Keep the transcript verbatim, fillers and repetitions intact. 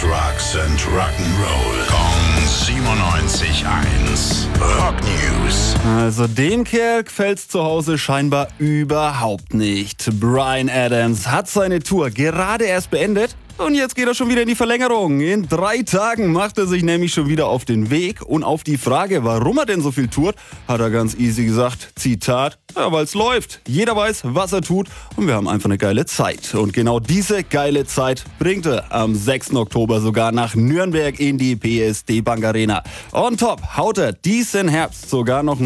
Drugs and Rock'n'Roll. Kong siebenundneunzig Komma eins. Rock News. Also dem Kerl gefällt's zu Hause scheinbar überhaupt nicht. Bryan Adams hat seine Tour gerade erst beendet. Und jetzt geht er schon wieder in die Verlängerung. In drei Tagen macht er sich nämlich schon wieder auf den Weg. Und auf die Frage, warum er denn so viel tourt, hat er ganz easy gesagt, Zitat, ja, weil's läuft. Jeder weiß, was er tut und wir haben einfach eine geile Zeit. Und genau diese geile Zeit bringt er am sechsten Oktober sogar nach Nürnberg in die P S D Bank Arena. On top haut er diesen Herbst sogar noch